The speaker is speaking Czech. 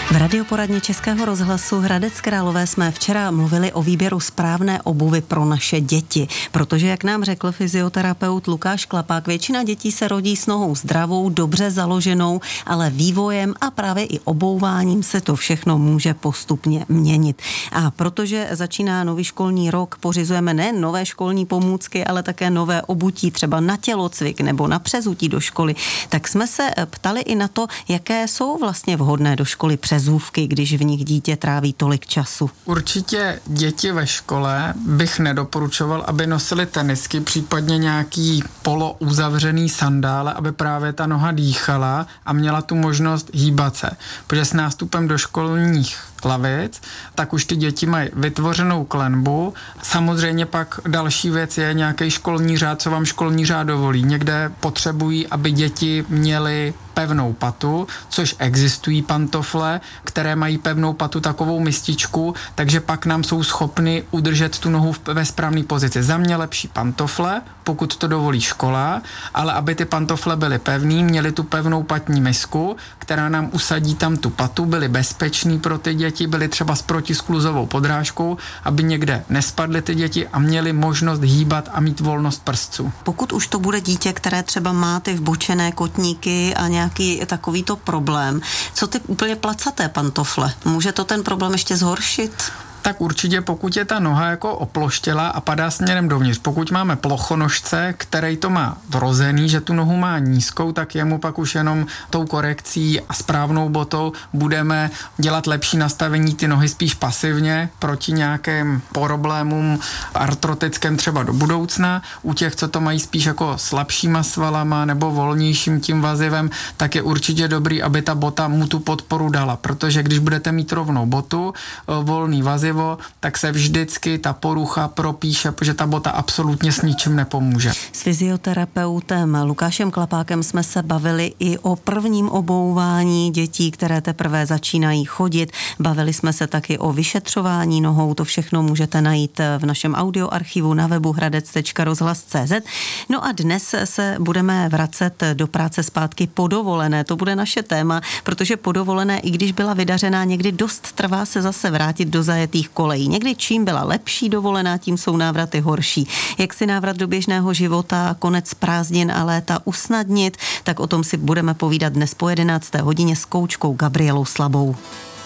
V radioporadně Českého rozhlasu Hradec Králové jsme včera mluvili o výběru správné obuvy pro naše děti, protože, jak nám řekl fyzioterapeut Lukáš Klapák, většina dětí se rodí s nohou zdravou, dobře založenou, ale vývojem a právě i obouváním se to všechno může postupně měnit. A protože začíná nový školní rok, pořizujeme nejen nové školní pomůcky, ale také nové obutí, třeba na tělocvik nebo na přezutí do školy, tak jsme se ptali i na to, jaké jsou vlastně vhodné do školy přezůvky, když v nich dítě tráví tolik času. Určitě děti ve škole bych nedoporučoval, aby nosili tenisky, případně nějaký polouzavřený sandále, aby právě ta noha dýchala a měla tu možnost hýbat se. Protože s nástupem do školních lavic, tak už ty děti mají vytvořenou klenbu. Samozřejmě pak další věc je nějaký školní řád, co vám školní řád dovolí. Někde potřebují, aby děti měly pevnou patu, což existují pantofle, které mají pevnou patu, takovou mističku, takže pak nám jsou schopny udržet tu nohu ve správné pozici. Za mě lepší pantofle, pokud to dovolí škola, ale aby ty pantofle byly pevný, měly tu pevnou patní misku, která nám usadí tam tu patu, byly bezpečný pro ty děti, byly třeba s protiskluzovou podrážkou, aby někde nespadly ty děti a měly možnost hýbat a mít volnost prstců. Pokud už to bude dítě, které třeba má ty vbočené kotníky a nějaký takovýto problém, co ty úplně placaté pantofle? Může to ten problém ještě zhoršit? Tak určitě, pokud je ta noha jako oploštělá a padá směrem dovnitř. Pokud máme plochonožce, který to má vrozený, že tu nohu má nízkou, tak jemu pak už jenom tou korekcí a správnou botou budeme dělat lepší nastavení ty nohy spíš pasivně proti nějakým problémům artrotickým třeba do budoucna. U těch, co to mají spíš jako slabšíma svalama nebo volnějším tím vazivem, tak je určitě dobrý, aby ta bota mu tu podporu dala, protože když budete mít rovnou botu, volný vaziv, tak se vždycky ta porucha propíše, protože ta bota absolutně s ničím nepomůže. S fyzioterapeutem Lukášem Klapákem jsme se bavili i o prvním obouvání dětí, které teprve začínají chodit. Bavili jsme se taky o vyšetřování nohou, to všechno můžete najít v našem audioarchivu na webu hradec.rozhlas.cz. No a dnes se budeme vracet do práce zpátky po dovolené. To bude naše téma, protože po dovolené, i když byla vydařená, někdy dost trvá se zase vrátit do zajetých kolejí. Někdy čím byla lepší dovolená, tím jsou návraty horší. Jak si návrat do běžného života, konec prázdnin a léta usnadnit, tak o tom si budeme povídat dnes po 11. hodině s koučkou Gabrielou Slabou.